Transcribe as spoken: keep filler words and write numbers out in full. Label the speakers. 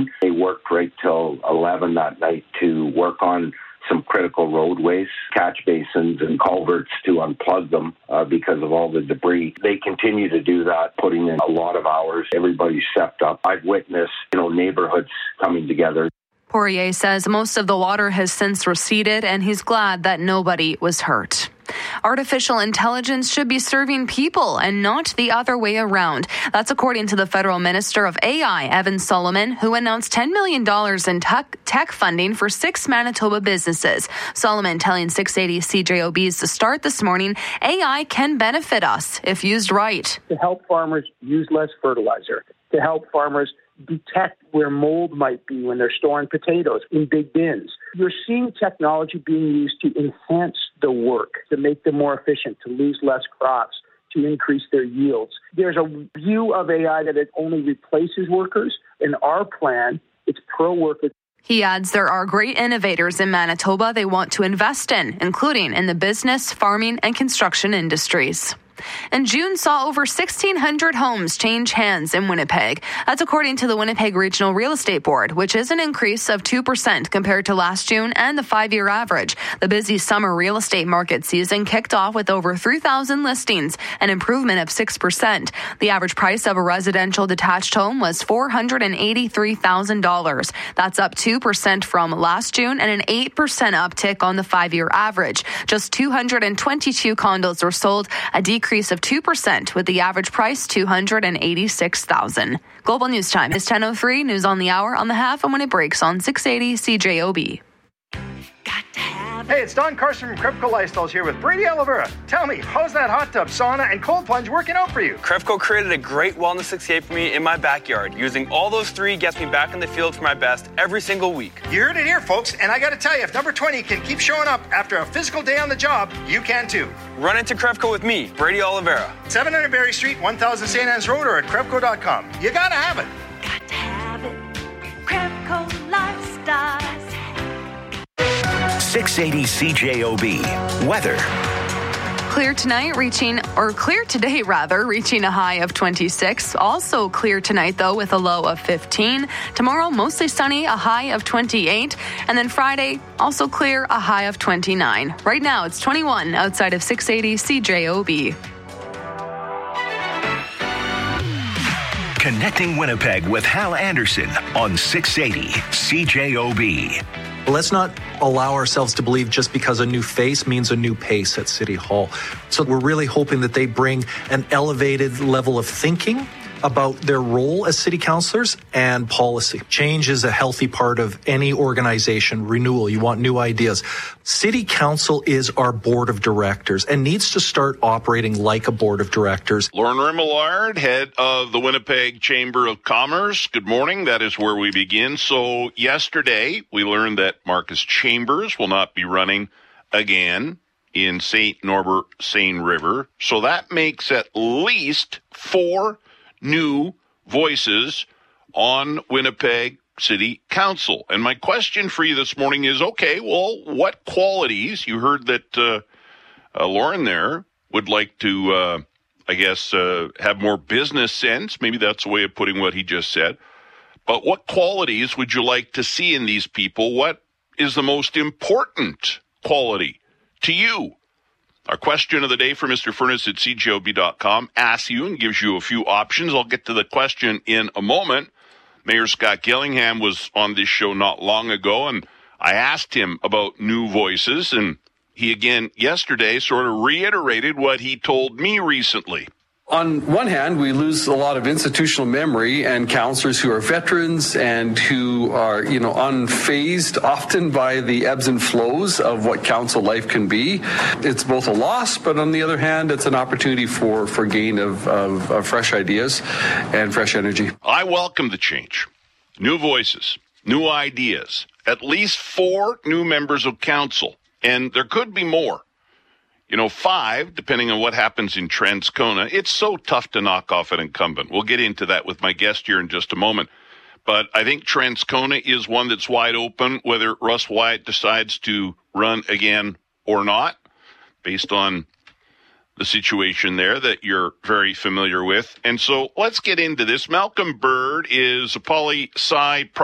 Speaker 1: noon. They worked right till eleven that night to work on some critical roadways, catch basins and culverts to unplug them uh, because of all the debris. They continue to do that, putting in a lot of hours. Everybody's stepped up. I've witnessed, you know, neighborhoods coming together.
Speaker 2: Poirier says most of the water has since receded, and he's glad that nobody was hurt. Artificial intelligence should be serving people and not the other way around. That's according to the federal minister of A I, Evan Solomon, who announced ten million dollars in tech, tech funding for six Manitoba businesses. Solomon telling six eighty C J O B's to start this morning, A I can benefit us if used right.
Speaker 3: To help farmers use less fertilizer, to help farmers detect where mold might be when they're storing potatoes in big bins. You're seeing technology being used to enhance the work, to make them more efficient, to lose less crops, to increase their yields. There's a view of A I that it only replaces workers. In our plan, it's pro-worker.
Speaker 2: He adds there are great innovators in Manitoba they want to invest in, including in the business, farming, and construction industries. And June saw over sixteen hundred homes change hands in Winnipeg. That's according to the Winnipeg Regional Real Estate Board, which is an increase of two percent compared to last June and the five-year average. The busy summer real estate market season kicked off with over three thousand listings, an improvement of six percent. The average price of a residential detached home was four hundred eighty-three thousand dollars. That's up two percent from last June and an eight percent uptick on the five-year average. Just two hundred twenty-two condos were sold, a decrease of two percent, with the average price two hundred eighty-six thousand dollars. Global News Time is ten oh three, news on the hour, on the half, and when it breaks on six eighty C J O B.
Speaker 4: Hey, it's Don Carson from Krevco Lifestyles here with Brady Oliveira. Tell me, how's that hot tub, sauna, and cold plunge working out for you?
Speaker 5: Krevco created a great wellness escape for me in my backyard. Using all those three gets me back in the field for my best every single week.
Speaker 4: You heard it here, folks, and I gotta tell you, if number twenty can keep showing up after a physical day on the job, you can too.
Speaker 5: Run into Krevco with me, Brady Oliveira.
Speaker 4: seven hundred Berry Street, one thousand Saint Anne's Road, or at Krevco dot com. You gotta have it.
Speaker 6: Got to have it. Krevco Lifestyles.
Speaker 7: six eighty C J O B. Weather.
Speaker 2: Clear tonight, reaching, or clear today rather, reaching a high of twenty-six. Also clear tonight, though, with a low of fifteen. Tomorrow, mostly sunny, a high of twenty-eight. And then Friday, also clear, a high of twenty-nine. Right now, it's twenty-one outside of six eighty C J O B.
Speaker 7: Connecting Winnipeg with Hal Anderson on six eighty C J O B.
Speaker 8: Let's not allow ourselves to believe just because a new face means a new pace at City Hall. So we're really hoping that they bring an elevated level of thinking about their role as city councillors and policy. Change is a healthy part of any organization. Renewal, you want new ideas. City council is our board of directors and needs to start operating like a board of directors.
Speaker 9: Lauren Remillard, head of the Winnipeg Chamber of Commerce. Good morning. That is where we begin. So yesterday we learned that Marcus Chambers will not be running again in Saint Norbert Seine River. So that makes at least four new voices on Winnipeg City Council. And my question for you this morning is, okay, well, what qualities, you heard that uh, uh, Lauren there would like to, uh, I guess, uh, have more business sense. Maybe that's a way of putting what he just said. But what qualities would you like to see in these people? What is the most important quality to you? Our question of the day for Mister Furness at C J O B dot com asks you and gives you a few options. I'll get to the question in a moment. Mayor Scott Gillingham was on this show not long ago, and I asked him about new voices, and he again yesterday sort of reiterated what he told me recently.
Speaker 10: On one hand, we lose a lot of institutional memory and counselors who are veterans and who are, you know, unfazed often by the ebbs and flows of what council life can be. It's both a loss, but on the other hand, it's an opportunity for, for gain of, of, of fresh ideas and fresh energy.
Speaker 9: I welcome the change. New voices, new ideas, at least four new members of council, and there could be more. You know, five, depending on what happens in Transcona. It's so tough to knock off an incumbent. We'll get into that with my guest here in just a moment. But I think Transcona is one that's wide open, whether Russ Wyatt decides to run again or not, based on the situation there that you're very familiar with. And so let's get into this. Malcolm Bird is a poli-sci